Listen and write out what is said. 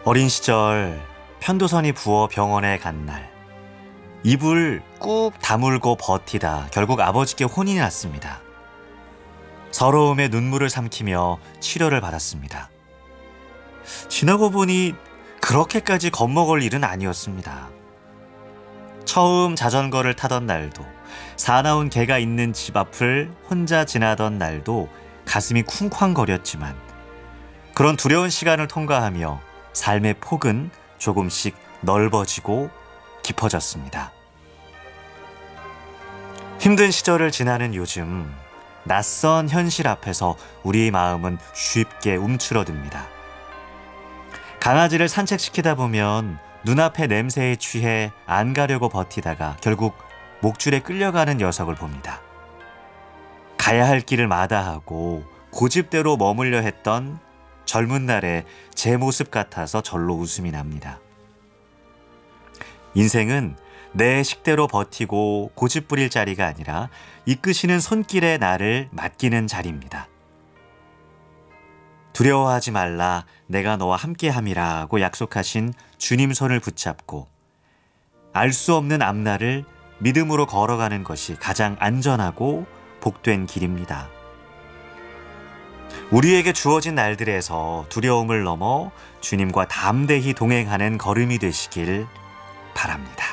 어린 시절 편도선이 부어 병원에 간 날, 입을 꾹 다물고 버티다 결국 아버지께 혼이 났습니다. 서러움에 눈물을 삼키며 치료를 받았습니다. 지나고 보니 그렇게까지 겁먹을 일은 아니었습니다. 처음 자전거를 타던 날도, 사나운 개가 있는 집 앞을 혼자 지나던 날도 가슴이 쿵쾅거렸지만, 그런 두려운 시간을 통과하며 삶의 폭은 조금씩 넓어지고 깊어졌습니다. 힘든 시절을 지나는 요즘, 낯선 현실 앞에서 우리의 마음은 쉽게 움츠러듭니다. 강아지를 산책시키다 보면 눈앞의 냄새에 취해 안 가려고 버티다가 결국 목줄에 끌려가는 녀석을 봅니다. 가야 할 길을 마다하고 고집대로 머물려 했던 젊은 날의 제 모습 같아서 절로 웃음이 납니다. 인생은 내 식대로 버티고 고집 부릴 자리가 아니라 이끄시는 손길에 나를 맡기는 자리입니다. 두려워하지 말라, 내가 너와 함께함이라고 약속하신 주님 손을 붙잡고 알 수 없는 앞날을 믿음으로 걸어가는 것이 가장 안전하고 복된 길입니다. 우리에게 주어진 날들에서 두려움을 넘어 주님과 담대히 동행하는 걸음이 되시길 바랍니다.